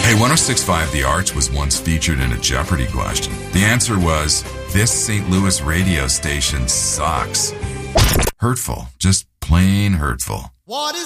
Hey, 106.5 The Arch was once featured in a Jeopardy question. The answer was, this St. Louis radio station sucks. Hurtful. Just plain hurtful. What is